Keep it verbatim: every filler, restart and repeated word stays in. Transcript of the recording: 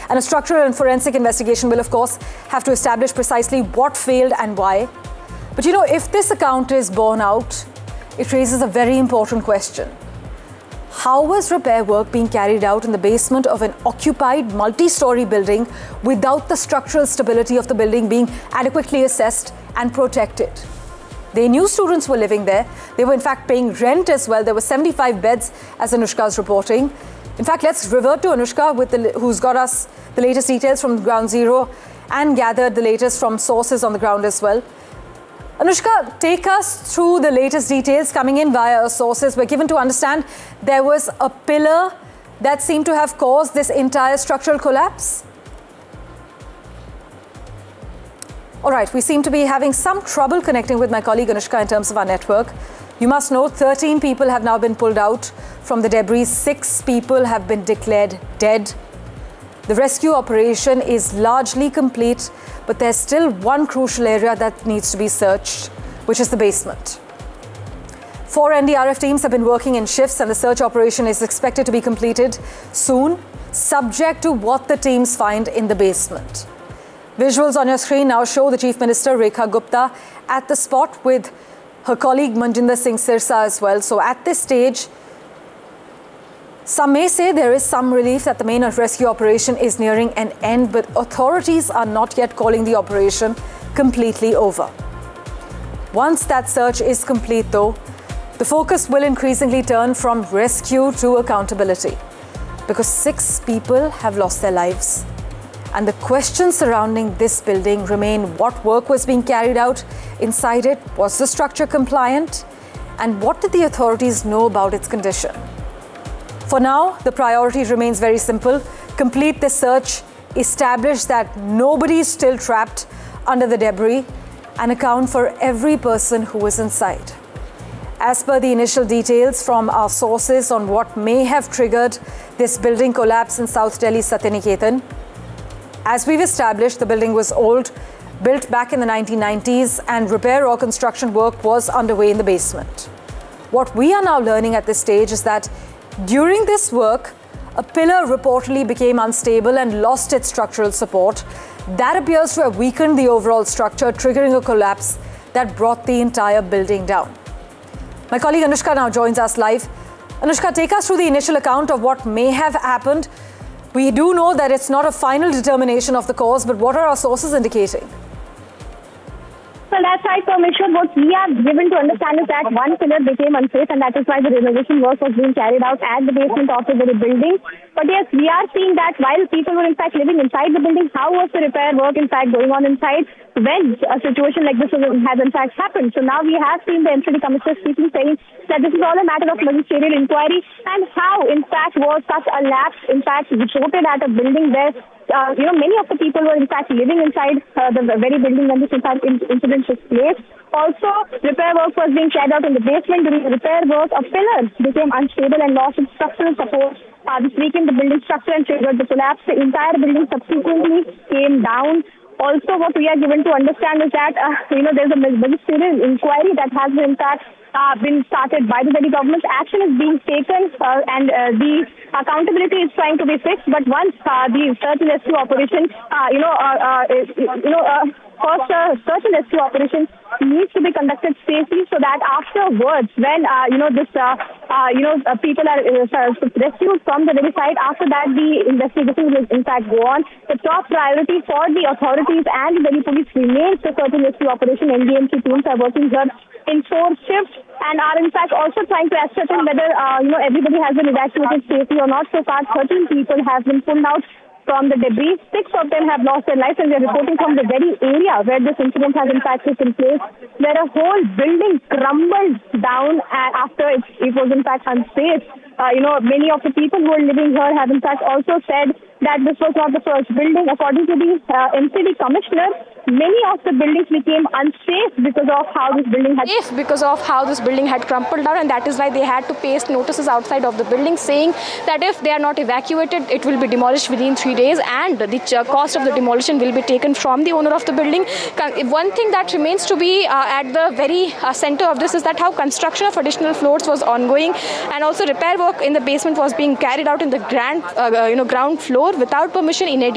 And a structural and forensic investigation will, of course, have to establish precisely what failed and why. But you know, if this account is borne out, it raises a very important question. How was repair work being carried out in the basement of an occupied multi-story building without the structural stability of the building being adequately assessed and protected? They knew students were living there. They were in fact paying rent as well. There were seventy-five beds, as Anushka is reporting. In fact, let's revert to Anushka, with the, who's got us the latest details from Ground Zero and gathered the latest from sources on the ground as well. Anushka, take us through the latest details coming in via our sources. We're given to understand there was a pillar that seemed to have caused this entire structural collapse. All right, we seem to be having some trouble connecting with my colleague Anushka in terms of our network. You must know thirteen people have now been pulled out from the debris. Six people have been declared dead. The rescue operation is largely complete, but there's still one crucial area that needs to be searched, which is the basement. Four N D R F teams have been working in shifts, and the search operation is expected to be completed soon, subject to what the teams find in the basement. Visuals on your screen now show the Chief Minister Rekha Gupta at the spot with her colleague Manjinder Singh Sirsa as well. So at this stage, some may say there is some relief that the main rescue operation is nearing an end, but authorities are not yet calling the operation completely over. Once that search is complete though, the focus will increasingly turn from rescue to accountability, because six people have lost their lives. And the questions surrounding this building remain: what work was being carried out inside it? Was the structure compliant? And what did the authorities know about its condition? For now, the priority remains very simple: complete the search, establish that nobody is still trapped under the debris, and account for every person who was inside. As per the initial details from our sources on what may have triggered this building collapse in South Delhi's Satyaniketan, as we've established, the building was old, built back in the nineteen nineties, and repair or construction work was underway in the basement. What we are now learning at this stage is that during this work, a pillar reportedly became unstable and lost its structural support. That appears to have weakened the overall structure, triggering a collapse that brought the entire building down. My colleague Anushka now joins us live. Anushka, take us through the initial account of what may have happened. We do know that it's not a final determination of the cause, but what are our sources indicating? Well, that's right, Commissioner. What we are given to understand is that one pillar became unsafe, and that is why the renovation work was being carried out at the basement of the very building. But yes, we are seeing that while people were in fact living inside the building, how was the repair work in fact going on inside when a situation like this has in fact happened? So now we have seen the M C D Commissioner speaking, saying that this is all a matter of ministerial inquiry, and how in fact was such a lapse in fact reported at a building where Uh, you know, many of the people were in fact living inside uh, the very building when this in fact incident took place. Also, repair work was being carried out in the basement. During the repair work, a pillar became unstable and lost its structural support. Uh, this weakened the building structure and triggered the collapse. The entire building subsequently came down. Also, what we are given to understand is that, uh, you know, there's a ministerial inquiry that has been, in fact, uh, been started by the Delhi government. Action is being taken uh, and uh, the accountability is trying to be fixed. But once uh, the search and rescue operation, uh, you know, uh, uh, you know, uh, first uh, search and rescue operation needs to be conducted safely, so that afterwards, when uh, you know this, uh, uh, you know, uh, people are uh, rescued from the very site, after that the investigation will in fact go on. The top priority for the authorities and the Delhi police remains the search and rescue operation. N D M C teams are working here in four shifts and are in fact also trying to ascertain whether uh, you know everybody has been evacuated safely or not. So far, thirteen people have been pulled out from the debris. Six of them have lost their lives, and they are reporting from the very area where this incident has in fact taken place, where a whole building crumbled down after it, it was in fact unsafe. Uh, you know, many of the people who are living here have in fact also said that this was not the first building. According to the uh, M C D Commissioner, many of the buildings became unsafe because of how this building had safe because of how this building had crumpled down, and that is why they had to paste notices outside of the building saying that if they are not evacuated, it will be demolished within three days, and the cost of the demolition will be taken from the owner of the building. One thing that remains to be uh, at the very uh, center of this is that how construction of additional floors was ongoing, and also repair work in the basement was being carried out in the grand, uh, you know, ground floor without permission in